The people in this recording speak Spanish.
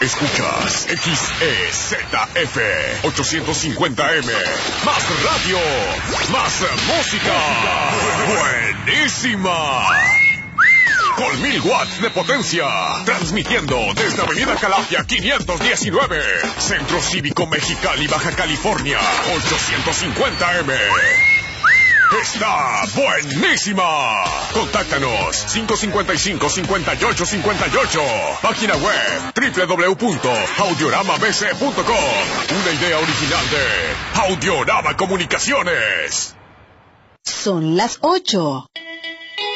Escuchas XEZF 850M. Más radio, más música. Buenísima. Con 1000 watts de potencia. Transmitiendo desde Avenida Calafia 519. Centro Cívico Mexicali, Baja California. 850M. Está buenísima. Contáctanos 555-5858. Página web www.audioramabc.com. Una idea original de Audiorama Comunicaciones. Son las 8.